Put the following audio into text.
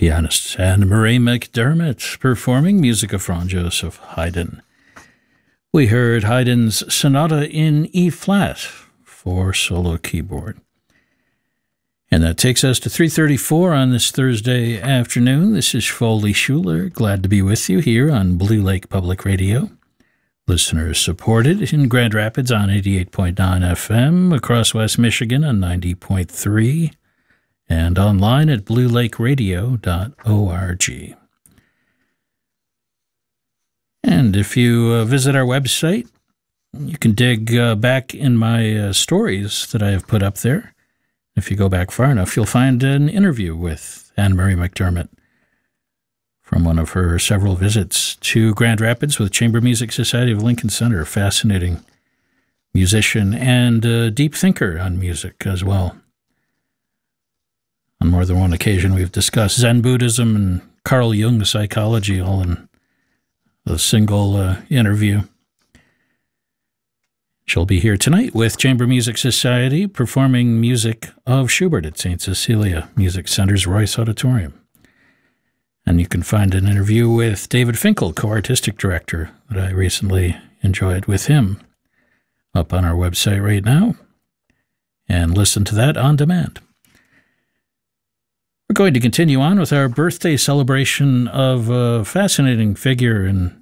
Pianist Anne-Marie McDermott performing music of Franz Joseph Haydn. We heard Haydn's Sonata in E-flat for solo keyboard. And that takes us to 3:34 on this Thursday afternoon. This is Foley Schuler. Glad to be with you here on Blue Lake Public Radio. Listeners supported in Grand Rapids on 88.9 FM, across West Michigan on 90.3, and online at bluelakeradio.org. And if you visit our website, you can dig back in my stories that I have put up there. If you go back far enough, you'll find an interview with Anne-Marie McDermott from one of her several visits to Grand Rapids with Chamber Music Society of Lincoln Center. A fascinating musician and a deep thinker on music as well. On more than one occasion, we've discussed Zen Buddhism and Carl Jung psychology all in a single interview. She'll be here tonight with Chamber Music Society performing music of Schubert at St. Cecilia Music Center's Royce Auditorium. And you can find an interview with David Finkel, co-artistic director, that I recently enjoyed with him up on our website right now. And listen to that on demand. We're going to continue on with our birthday celebration of a fascinating figure in